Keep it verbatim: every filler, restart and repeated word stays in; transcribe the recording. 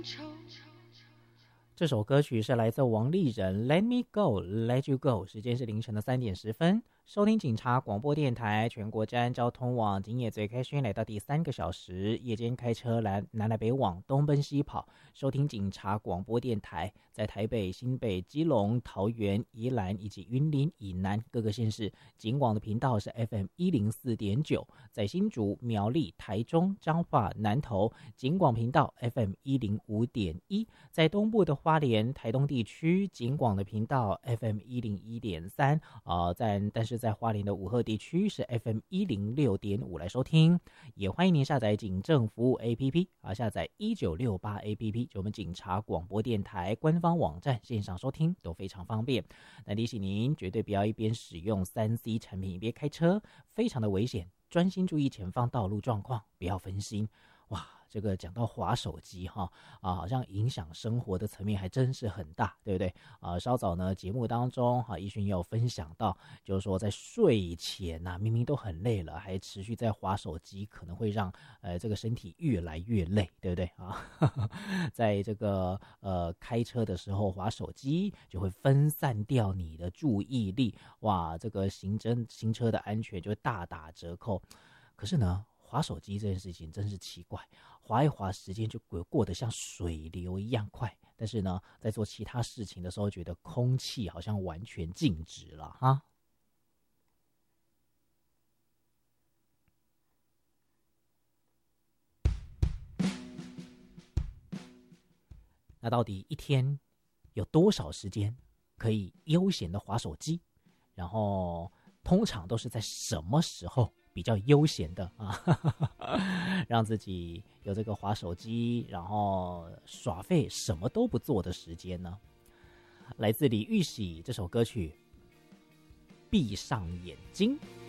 这首歌曲是来自王丽人 Let Me Go Let You Go， 时间是凌晨的三点十分。收听警察广播电台全国治安交通网，今夜最开轩来到第三个小时，夜间开车来南来北往，东奔西跑，收听警察广播电台，在台北、新北、基隆、桃园、宜兰以及云林以南各个县市，警广的频道是 F M 一零四点九，在新竹、苗栗、台中、彰化、南投，警广频道 F M 一零五点一，在东部的花莲、台东地区，警广的频道 F M 一零一点三，呃，在但是在花莲的武鹤地区是 F M 一零六点五来收听，也欢迎您下载警政服务 A P P 啊，下载一九六八 A P P， 就我们警察广播电台官方网站线上收听都非常方便。那提醒您绝对不要一边使用 三 C 产品一边开车，非常的危险，专心注意前方道路状况，不要分心。哇，这个讲到滑手机哈啊，好像影响生活的层面还真是很大，对不对啊？稍早呢节目当中哈，一勋也有分享到，就是说在睡前呐、啊，明明都很累了，还持续在滑手机，可能会让呃这个身体越来越累，对不对啊？在这个呃开车的时候滑手机，就会分散掉你的注意力，哇，这个行真行车的安全就会大打折扣。可是呢，滑手机这件事情真是奇怪，滑一滑时间就过得像水流一样快，但是呢，在做其他事情的时候，觉得空气好像完全静止了哈。那到底一天有多少时间可以悠闲的滑手机？然后通常都是在什么时候比较悠闲的啊，让自己有这个滑手机，然后耍废什么都不做的时间呢？来自李玉玺这首歌曲《闭上眼睛》。